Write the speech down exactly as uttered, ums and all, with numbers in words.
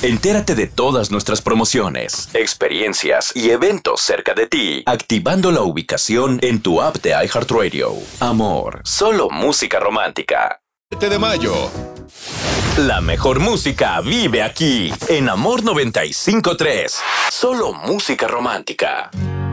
Entérate de todas nuestras promociones, experiencias y eventos cerca de ti, activando la ubicación en tu app de iHeartRadio. Amor, solo música romántica. siete de mayo. La mejor música vive aquí, en Amor noventa y cinco punto tres. Solo música romántica.